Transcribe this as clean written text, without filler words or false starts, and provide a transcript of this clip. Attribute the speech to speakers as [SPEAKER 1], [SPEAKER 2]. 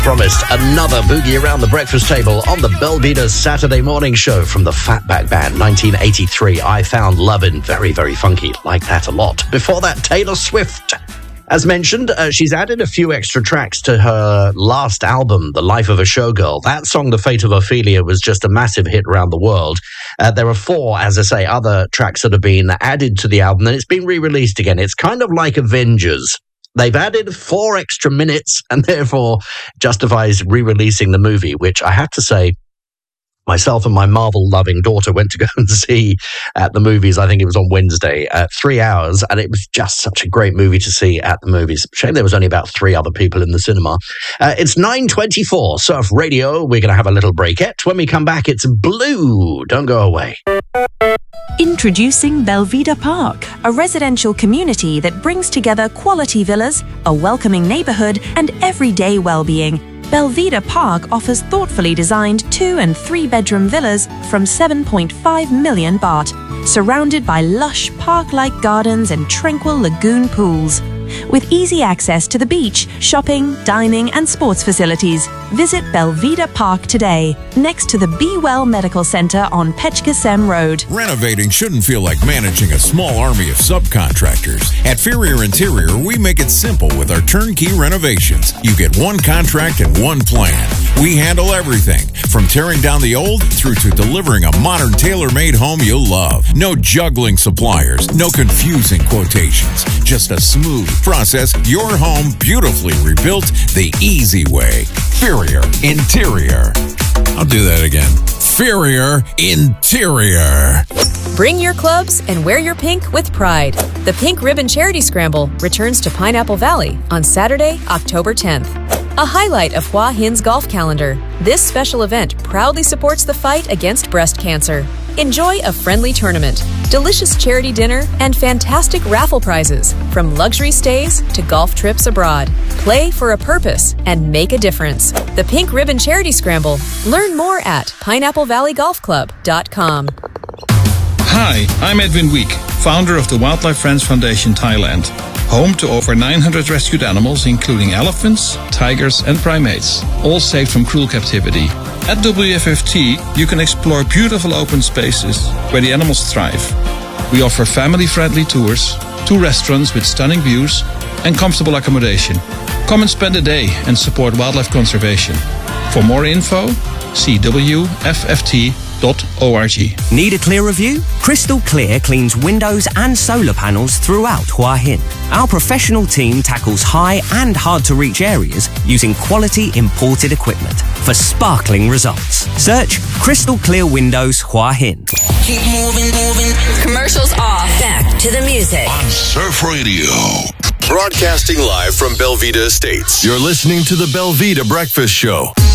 [SPEAKER 1] Promised another boogie around the breakfast table on the Belvedere Saturday morning show from the Fatback Band, 1983. I Found Lovin', very, very funky. Like that a lot. Before that, Taylor Swift. As mentioned, she's added a few extra tracks to her last album, The Life of a Showgirl. That song, The Fate of Ophelia, was just a massive hit around the world. There are 4, as I say, other tracks that have been added to the album, and it's been re-released again. It's kind of like Avengers. They've added 4 extra minutes and therefore justifies re-releasing the movie, which I have to say, myself and my Marvel-loving daughter went to go and see at the movies. I think it was on Wednesday, 3 hours, and it was just such a great movie to see at the movies. Shame there was only about 3 other people in the cinema. It's 9:24, Surf Radio. We're going to have a little breakette. When we come back, it's Blue. Don't go away.
[SPEAKER 2] Introducing Belvedere Park, a residential community that brings together quality villas, a welcoming neighborhood, and everyday well-being. Belvedere Park offers thoughtfully designed 2- and 3-bedroom villas from 7.5 million baht, surrounded by lush park-like gardens and tranquil lagoon pools. With easy access to the beach, shopping, dining, and sports facilities, visit Belvedere Park today, next to the Be Well Medical Center on Pechkasem Road.
[SPEAKER 3] Renovating shouldn't feel like managing a small army of subcontractors. At Ferrier Interior, we make it simple with our turnkey renovations. You get one contract and one plan. We handle everything, from tearing down the old through to delivering a modern tailor-made home you'll love. No juggling suppliers, no confusing quotations, just a smooth process, your home beautifully rebuilt the easy way. Ferrier Interior. I'll do that again. Ferrier Interior.
[SPEAKER 4] Bring your clubs and wear your pink with pride. The Pink Ribbon Charity Scramble returns to Pineapple Valley on Saturday, October 10th. A highlight of Hua Hin's golf calendar, this special event proudly supports the fight against breast cancer. Enjoy a friendly tournament, delicious charity dinner, and fantastic raffle prizes, from luxury stays to golf trips abroad. Play for a purpose and make a difference. The Pink Ribbon Charity Scramble. Learn more at pineapplevalleygolfclub.com.
[SPEAKER 5] Hi, I'm Edwin Week, founder of the Wildlife Friends Foundation Thailand, home to over 900 rescued animals, including elephants, tigers, and primates, all saved from cruel captivity. At WFFT, you can explore beautiful open spaces where the animals thrive. We offer family-friendly tours, 2 restaurants with stunning views, and comfortable accommodation. Come and spend a day and support wildlife conservation. For more info, see WFFT.org.
[SPEAKER 6] Need a clearer view? Crystal Clear cleans windows and solar panels throughout Hua Hin. Our professional team tackles high and hard-to-reach areas using quality imported equipment for sparkling results. Search Crystal Clear Windows Hua Hin.
[SPEAKER 7] Keep moving. Commercials off. Back to the music.
[SPEAKER 8] On Surf Radio. Broadcasting live from Belvedere Estates. You're listening to the Belvedere Breakfast Show.